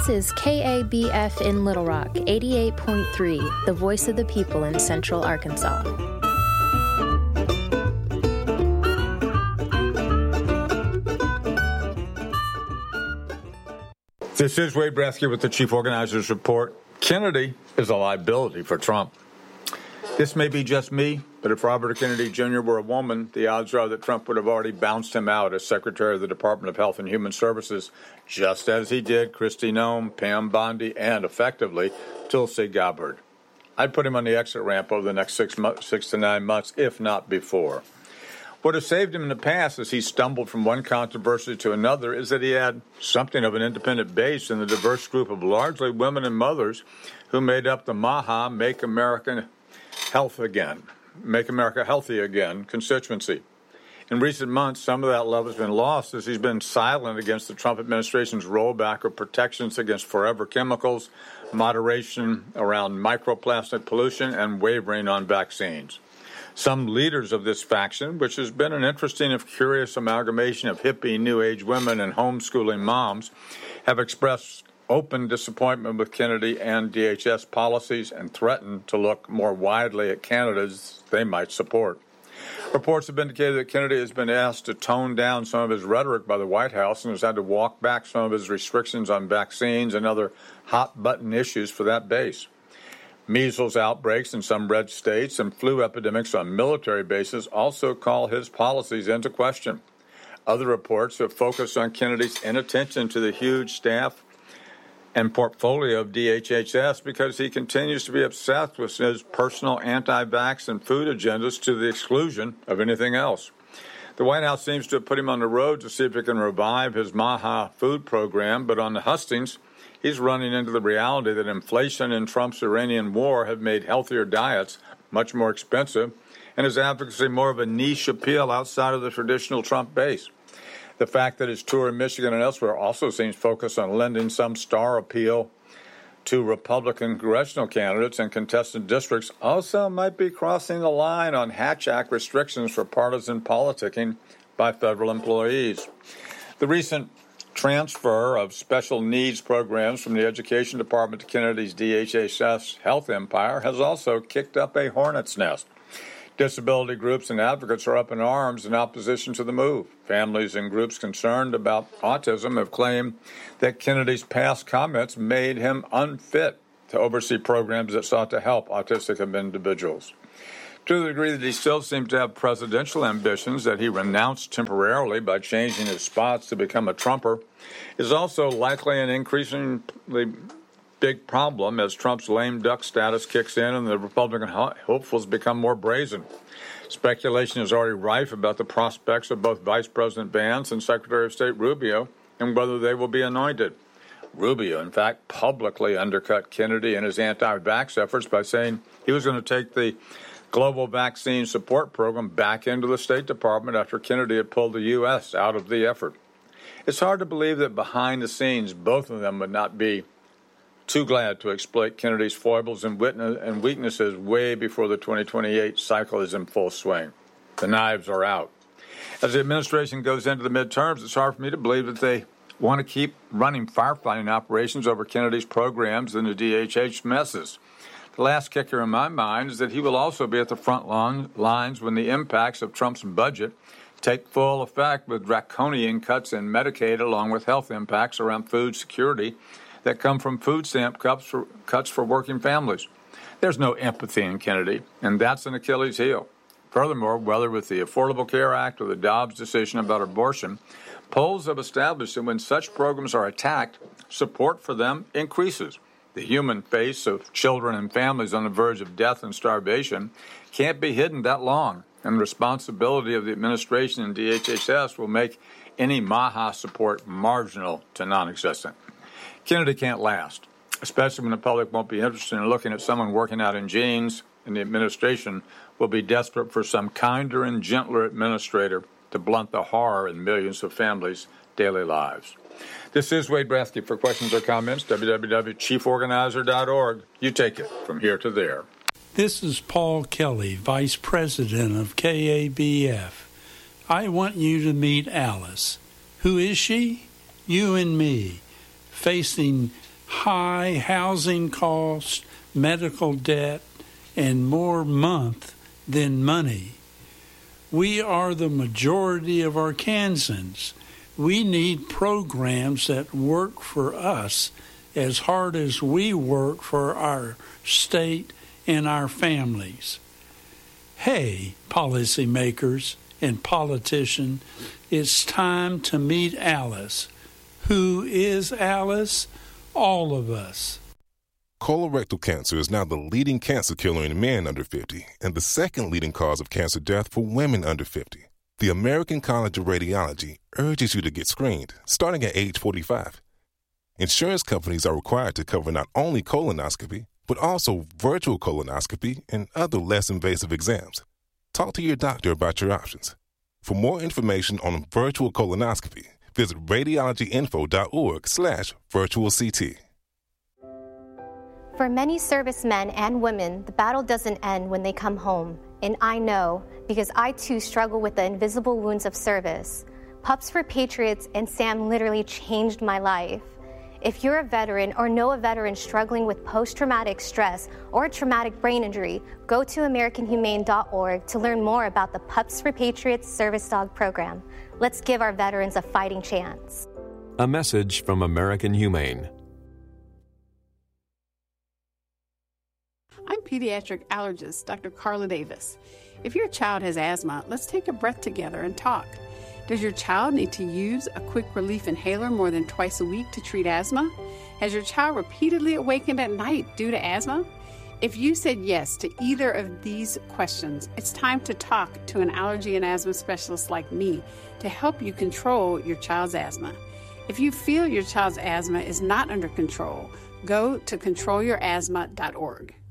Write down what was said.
This is KABF in Little Rock, 88.3, the voice of the people in Central Arkansas. This is Wade Bresky with the Chief Organizer's Report. Kennedy is a liability for Trump. This may be just me, but if Robert Kennedy Jr. were a woman, the odds are that Trump would have already bounced him out as Secretary of the Department of Health and Human Services, just as he did Kristi Noem, Pam Bondi, and, effectively, Tulsi Gabbard. I'd put him on the exit ramp over the next 6 to 9 months, if not before. What has saved him in the past as he stumbled from one controversy to another is that he had something of an independent base in the diverse group of largely women and mothers who made up the MAHA, Make America Healthy Again constituency. In recent months, some of that love has been lost as he's been silent against the Trump administration's rollback of protections against forever chemicals, moderation around microplastic pollution, and wavering on vaccines. Some leaders of this faction, which has been an interesting if curious amalgamation of hippie New Age women and homeschooling moms, have expressed open disappointment with Kennedy and DHS policies and threatened to look more widely at candidates they might support. Reports have indicated that Kennedy has been asked to tone down some of his rhetoric by the White House and has had to walk back some of his restrictions on vaccines and other hot-button issues for that base. Measles outbreaks in some red states and flu epidemics on military bases also call his policies into question. Other reports have focused on Kennedy's inattention to the huge staff and portfolio of DHHS because he continues to be obsessed with his personal anti-vax and food agendas to the exclusion of anything else. The White House seems to have put him on the road to see if it can revive his MAHA food program, but on the hustings, he's running into the reality that inflation and Trump's Iranian war have made healthier diets much more expensive, and his advocacy more of a niche appeal outside of the traditional Trump base. The fact that his tour in Michigan and elsewhere also seems focused on lending some star appeal to Republican congressional candidates and contested districts also might be crossing the line on Hatch Act restrictions for partisan politicking by federal employees. The recent transfer of special needs programs from the Education Department to Kennedy's DHHS health empire has also kicked up a hornet's nest. Disability groups and advocates are up in arms in opposition to the move. Families and groups concerned about autism have claimed that Kennedy's past comments made him unfit to oversee programs that sought to help autistic individuals. To the degree that he still seems to have presidential ambitions that he renounced temporarily by changing his spots to become a Trumper, is also likely an increasingly big problem as Trump's lame duck status kicks in and the Republican hopefuls become more brazen. Speculation is already rife about the prospects of both Vice President Vance and Secretary of State Rubio and whether they will be anointed. Rubio, in fact, publicly undercut Kennedy and his anti-vax efforts by saying he was going to take the Global Vaccine Support Program back into the State Department after Kennedy had pulled the U.S. out of the effort. It's hard to believe that behind the scenes, both of them would not be too glad to exploit Kennedy's foibles and weaknesses way before the 2028 cycle is in full swing. The knives are out. As the administration goes into the midterms, it's hard for me to believe that they want to keep running firefighting operations over Kennedy's programs and the DHH messes. The last kicker in my mind is that he will also be at the front lines when the impacts of Trump's budget take full effect with draconian cuts in Medicaid along with health impacts around food security that come from food stamp cuts for working families. There's no empathy in Kennedy, and that's an Achilles heel. Furthermore, whether with the Affordable Care Act or the Dobbs decision about abortion, polls have established that when such programs are attacked, support for them increases. The human face of children and families on the verge of death and starvation can't be hidden that long, and the responsibility of the administration and DHHS will make any MAHA support marginal to non-existent. Kennedy can't last, especially when the public won't be interested in looking at someone working out in jeans, and the administration will be desperate for some kinder and gentler administrator to blunt the horror in millions of families' daily lives. This is Wade Bresky. For questions or comments, www.chieforganizer.org. You take it from here to there. This is Paul Kelly, Vice President of KABF. I want you to meet Alice. Who is she? You and me, facing high housing costs, medical debt, and more month than money. We are the majority of Arkansans. We need programs that work for us as hard as we work for our state and our families. Hey, policymakers and politicians, it's time to meet Alice. Who is Alice? All of us. Colorectal cancer is now the leading cancer killer in men under 50 and the second leading cause of cancer death for women under 50. The American College of Radiology urges you to get screened, starting at age 45. Insurance companies are required to cover not only colonoscopy, but also virtual colonoscopy and other less invasive exams. Talk to your doctor about your options. For more information on virtual colonoscopy, visit radiologyinfo.org/virtualct. For many servicemen and women, the battle doesn't end when they come home. And I know, because I too struggle with the invisible wounds of service. Pups for Patriots and Sam literally changed my life. If you're a veteran or know a veteran struggling with post-traumatic stress or a traumatic brain injury, go to AmericanHumane.org to learn more about the Pups for Patriots Service Dog program. Let's give our veterans a fighting chance. A message from American Humane. I'm pediatric allergist Dr. Carla Davis. If your child has asthma, let's take a breath together and talk. Does your child need to use a quick relief inhaler more than twice a week to treat asthma? Has your child repeatedly awakened at night due to asthma? If you said yes to either of these questions, it's time to talk to an allergy and asthma specialist like me to help you control your child's asthma. If you feel your child's asthma is not under control, go to controlyourasthma.org.